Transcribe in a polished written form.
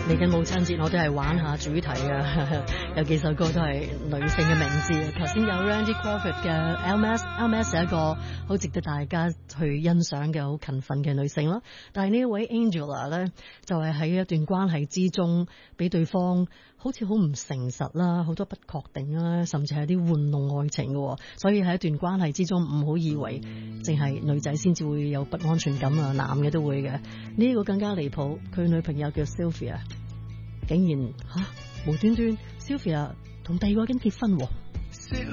嚟緊母親節，我都係玩下主題啊！有幾首歌都係女性嘅名字。頭先有 Randy Crawford 嘅 LMS 係一個好值得大家去欣賞嘅好勤奮嘅女性咯。但係呢一位 Angela 咧，就係喺一段關係之中，俾對方好似好唔誠實啦，好多不確定啦，甚至係啲玩弄愛情嘅。所以喺一段關係之中，唔好以為淨係女仔先至會有不安全感啊，男嘅都會嘅。呢個更加離譜，佢女朋友叫 Sylvia。竟然無端端 Sylvia 同第二個人結婚喎。